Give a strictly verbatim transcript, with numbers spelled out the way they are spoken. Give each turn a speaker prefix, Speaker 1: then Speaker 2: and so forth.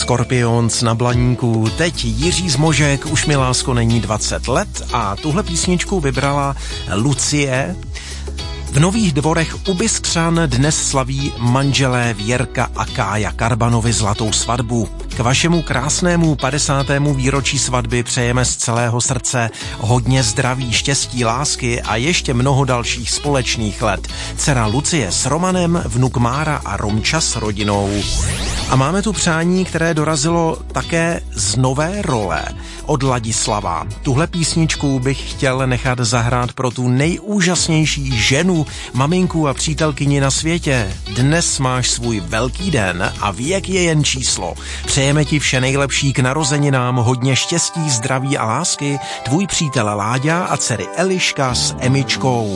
Speaker 1: Scorpions na Blaníku. Teď Jiří Zmožek, Už mi lásko není dvacet let a tuhle písničku vybrala Lucie. V Nových Dvorech u Byskřan dnes slaví manželé Věrka a Kája Karbanovi zlatou svatbu. K vašemu krásnému padesátému výročí svatby přejeme z celého srdce hodně zdraví, štěstí, lásky a ještě mnoho dalších společných let. Dcera Lucie s Romanem, vnuk Mára a Romča s rodinou. A máme tu přání, které dorazilo také z nové role od Ladislava. Tuhle písničku bych chtěl nechat zahrát pro tu nejúžasnější ženu, maminku a přítelkyni na světě. Dnes máš svůj velký den a věk je jen číslo. Přejeme ti vše nejlepší k narozeninám, hodně štěstí, zdraví a lásky. Tvůj přítel Láďa a dcery Eliška s Emičkou.